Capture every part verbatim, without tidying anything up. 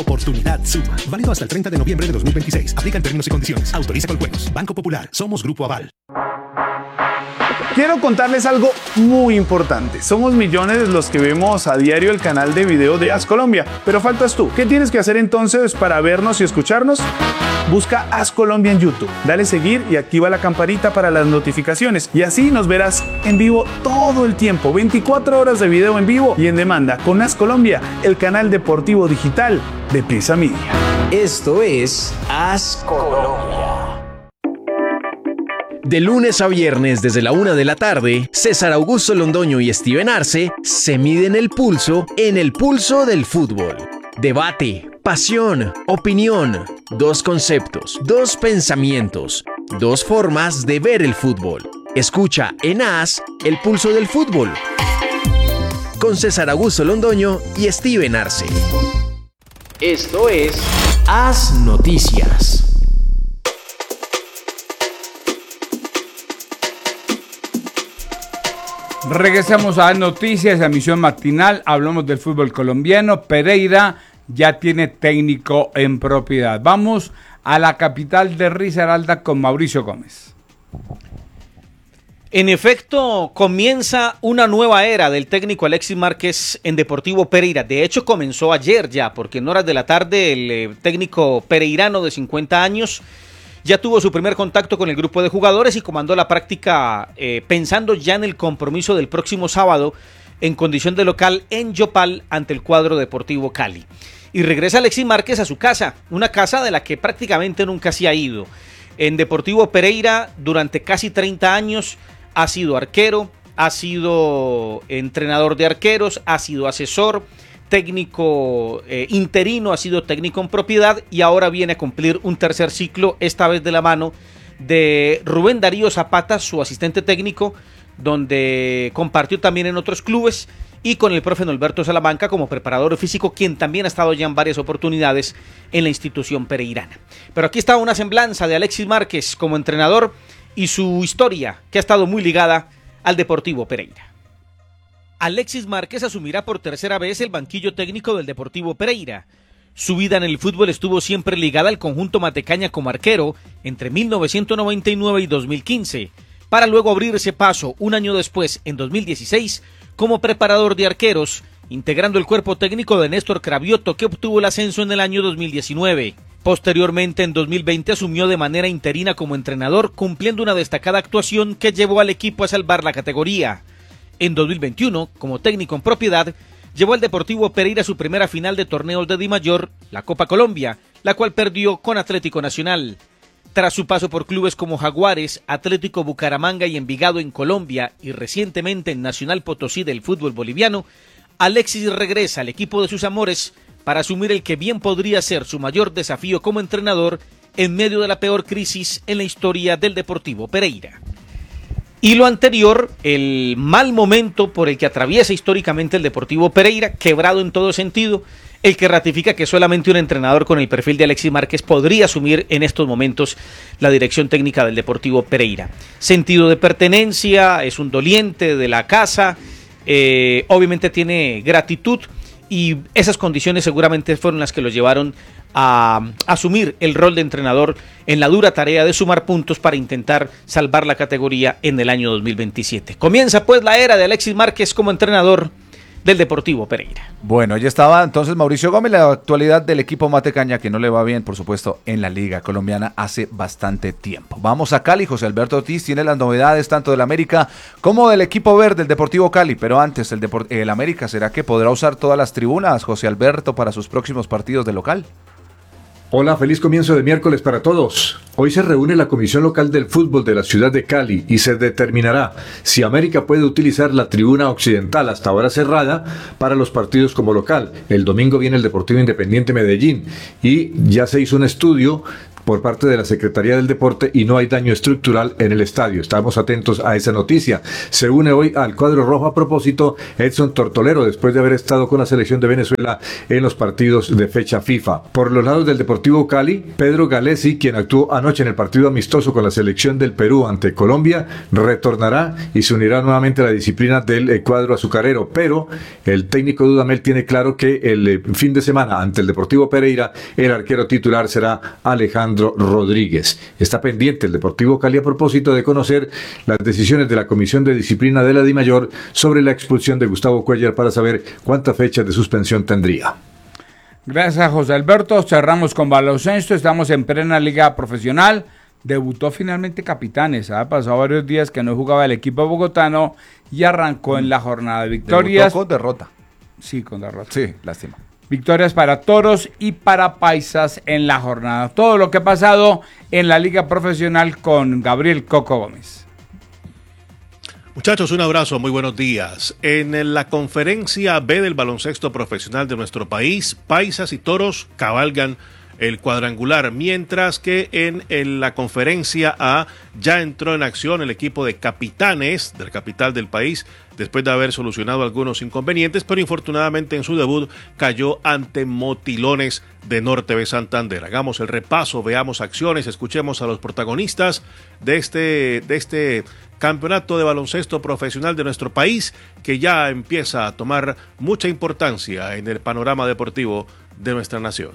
Oportunidad Suma. Válido hasta el treinta de noviembre de dos mil veintiséis. Aplican términos y condiciones. Autoriza con juegos. Banco Popular. Somos Grupo Aval. Quiero contarles algo muy importante. Somos millones los que vemos a diario el canal de video de As Colombia, pero faltas tú. ¿Qué tienes que hacer entonces para vernos y escucharnos? Busca As Colombia en YouTube, dale seguir y activa la campanita para las notificaciones y así nos verás en vivo todo el tiempo, veinticuatro horas de video en vivo y en demanda con As Colombia, el canal deportivo digital de Prisa Media. Esto es As Colombia. De lunes a viernes desde la una de la tarde, César Augusto Londoño y Steven Arce se miden el pulso en el pulso del fútbol. Debate, pasión, opinión, dos conceptos, dos pensamientos, dos formas de ver el fútbol. Escucha en As el pulso del fútbol con César Augusto Londoño y Steven Arce. Esto es As Noticias. Regresamos a Noticias, la emisión matinal. Hablamos del fútbol colombiano. Pereira ya tiene técnico en propiedad. Vamos a la capital de Risaralda con Mauricio Gómez. En efecto, comienza una nueva era del técnico Alexis Márquez en Deportivo Pereira. De hecho, comenzó ayer ya, porque en horas de la tarde el eh, técnico pereirano de cincuenta años ya tuvo su primer contacto con el grupo de jugadores y comandó la práctica eh, pensando ya en el compromiso del próximo sábado en condición de local en Yopal ante el cuadro Deportivo Cali. Y regresa Alexis Márquez a su casa, una casa de la que prácticamente nunca se ha ido. En Deportivo Pereira durante casi treinta años ha sido arquero, ha sido entrenador de arqueros, ha sido asesor, técnico eh, interino, ha sido técnico en propiedad y ahora viene a cumplir un tercer ciclo, esta vez de la mano de Rubén Darío Zapata, su asistente técnico, donde compartió también en otros clubes, y con el profe Norberto Salamanca como preparador físico, quien también ha estado ya en varias oportunidades en la institución pereirana. Pero aquí está una semblanza de Alexis Márquez como entrenador y su historia, que ha estado muy ligada al Deportivo Pereira. Alexis Márquez asumirá por tercera vez el banquillo técnico del Deportivo Pereira. Su vida en el fútbol estuvo siempre ligada al conjunto Matecaña como arquero entre mil novecientos noventa y nueve y dos mil quince, para luego abrirse paso un año después, en dos mil dieciséis, como preparador de arqueros, integrando el cuerpo técnico de Néstor Cravioto, que obtuvo el ascenso en el año dos mil diecinueve. Posteriormente, en dos mil veinte, asumió de manera interina como entrenador, cumpliendo una destacada actuación que llevó al equipo a salvar la categoría. En dos mil veintiuno, como técnico en propiedad, llevó al Deportivo Pereira a su primera final de torneos de Dimayor, la Copa Colombia, la cual perdió con Atlético Nacional. Tras su paso por clubes como Jaguares, Atlético Bucaramanga y Envigado en Colombia y recientemente en Nacional Potosí del fútbol boliviano, Alexis regresa al equipo de sus amores para asumir el que bien podría ser su mayor desafío como entrenador en medio de la peor crisis en la historia del Deportivo Pereira. Y lo anterior, el mal momento por el que atraviesa históricamente el Deportivo Pereira, quebrado en todo sentido, el que ratifica que solamente un entrenador con el perfil de Alexis Márquez podría asumir en estos momentos la dirección técnica del Deportivo Pereira. Sentido de pertenencia, es un doliente de la casa, eh, obviamente tiene gratitud y esas condiciones seguramente fueron las que lo llevaron a asumir el rol de entrenador en la dura tarea de sumar puntos para intentar salvar la categoría en el año dos mil veintisiete. Comienza pues la era de Alexis Márquez como entrenador del Deportivo Pereira. Bueno, ya estaba entonces Mauricio Gómez, la actualidad del equipo Matecaña, que no le va bien, por supuesto, en la Liga Colombiana hace bastante tiempo. Vamos a Cali. José Alberto Ortiz tiene las novedades tanto del América como del equipo verde, del Deportivo Cali. Pero antes, el, Depor- el América, ¿será que podrá usar todas las tribunas, José Alberto, para sus próximos partidos de local? Hola, feliz comienzo de miércoles para todos. Hoy se reúne la Comisión Local del Fútbol de la ciudad de Cali y se determinará si América puede utilizar la tribuna occidental hasta ahora cerrada para los partidos como local. El domingo viene el Deportivo Independiente Medellín y ya se hizo un estudio por parte de la Secretaría del Deporte y no hay daño estructural en el estadio. Estamos atentos a esa noticia. Se une hoy al cuadro rojo a propósito Edson Tortolero, después de haber estado con la selección de Venezuela en los partidos de fecha FIFA. Por los lados del Deportivo Cali, Pedro Galesi, quien actuó anoche en el partido amistoso con la selección del Perú ante Colombia, retornará y se unirá nuevamente a la disciplina del cuadro azucarero, pero el técnico Dudamel tiene claro que el fin de semana ante el Deportivo Pereira, el arquero titular será Alejandro Rodríguez. Está pendiente el Deportivo Cali a propósito de conocer las decisiones de la Comisión de Disciplina de la DIMAYOR sobre la expulsión de Gustavo Cuéllar para saber cuántas fechas de suspensión tendría. Gracias, José Alberto. Cerramos con baloncesto. Estamos en plena liga profesional. Debutó finalmente Capitanes. Ha pasado varios días que no jugaba el equipo bogotano y arrancó en la jornada de victorias. Debutó con derrota. Sí, con derrota. Sí, lástima. Victorias para Toros y para Paisas en la jornada. Todo lo que ha pasado en la liga profesional con Gabriel Coco Gómez. Muchachos, un abrazo, muy buenos días. En la conferencia B del baloncesto profesional de nuestro país, Paisas y Toros cabalgan el cuadrangular, mientras que en, en la conferencia A ya entró en acción el equipo de Capitanes del capital del país, después de haber solucionado algunos inconvenientes, pero infortunadamente en su debut cayó ante Motilones de Norte de Santander. Hagamos el repaso, veamos acciones, escuchemos a los protagonistas de este, de este campeonato de baloncesto profesional de nuestro país, que ya empieza a tomar mucha importancia en el panorama deportivo de nuestra nación.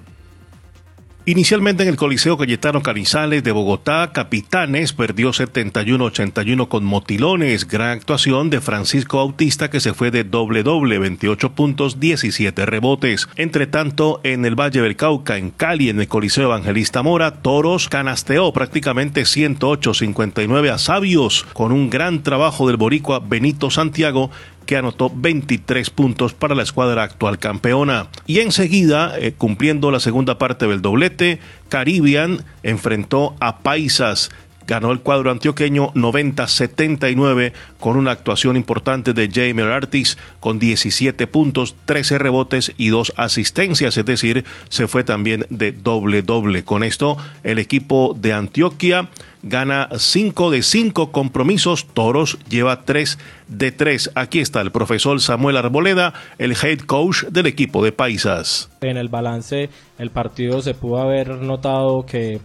Inicialmente en el Coliseo Cayetano Canizales de Bogotá, Capitanes perdió setenta y uno a ochenta y uno con Motilones. Gran actuación de Francisco Bautista, que se fue de doble doble, veintiocho puntos, diecisiete rebotes. Entre tanto, en el Valle del Cauca, en Cali, en el Coliseo Evangelista Mora, Toros canasteó prácticamente ciento ocho a cincuenta y nueve a Sabios, con un gran trabajo del boricua Benito Santiago, que anotó veintitrés puntos para la escuadra actual campeona. Y enseguida, eh, cumpliendo la segunda parte del doblete, Caribbean enfrentó a Paisas. Ganó el cuadro antioqueño noventa a setenta y nueve con una actuación importante de Jamer Artis con diecisiete puntos, trece rebotes y dos asistencias, es decir, se fue también de doble doble. Con esto, el equipo de Antioquia gana cinco de cinco compromisos, Toros lleva tres de tres. Aquí está el profesor Samuel Arboleda, el head coach del equipo de Paisas. En el balance, el partido se pudo haber notado que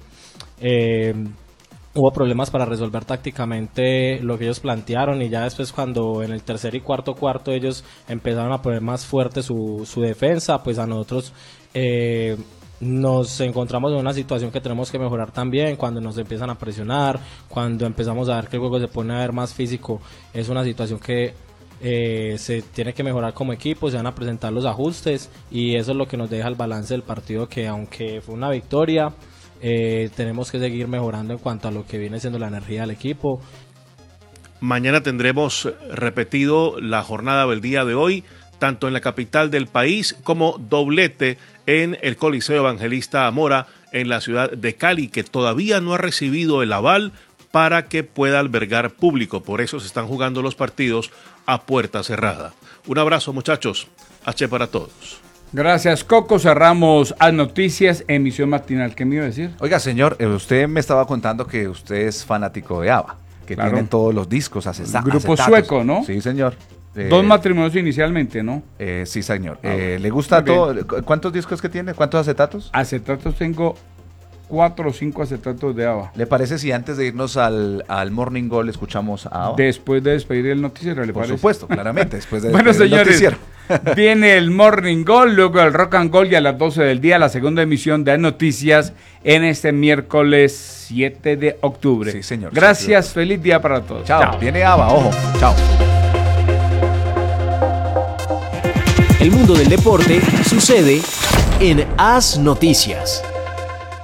eh, hubo problemas para resolver tácticamente lo que ellos plantearon, y ya después cuando en el tercer y cuarto cuarto ellos empezaron a poner más fuerte su, su defensa, pues a nosotros eh, nos encontramos en una situación que tenemos que mejorar también. Cuando nos empiezan a presionar, cuando empezamos a ver que el juego se pone a ver más físico, es una situación que eh, se tiene que mejorar como equipo, se van a presentar los ajustes, y eso es lo que nos deja el balance del partido, que aunque fue una victoria, eh, tenemos que seguir mejorando en cuanto a lo que viene siendo la energía del equipo. Mañana tendremos repetido la jornada del día de hoy, tanto en la capital del país como doblete en el Coliseo Evangelista Mora en la ciudad de Cali, que todavía no ha recibido el aval para que pueda albergar público. Por eso se están jugando los partidos a puerta cerrada. Un abrazo, muchachos. H para todos. Gracias, Coco. Cerramos a Noticias, emisión matinal. ¿Qué me iba a decir? Oiga, señor, usted me estaba contando que usted es fanático de ABBA, que claro, tienen todos los discos, acetatos. Grupo sueco, ¿no? Sí, señor. Eh, Dos matrimonios inicialmente, ¿no? Eh, sí, señor. Ah, eh, ¿Le gusta muy todo? bien. ¿Cuántos discos que tiene? ¿Cuántos acetatos? Acetatos tengo cuatro o cinco acetatos de ABBA. ¿Le parece si antes de irnos al, al Morning Goal escuchamos a ABBA? Después de despedir el noticiero, ¿le Por parece? supuesto, claramente. Después de bueno, despedir el señores, noticiero. viene el Morning Goal, luego el Rock and Goal, y a las doce del día la segunda emisión de Noticias en este miércoles siete de octubre. Sí, señor. Gracias, sí, feliz día para todos. Chao. Chao. Viene ABBA, ojo. Chao. El mundo del deporte sucede en As Noticias.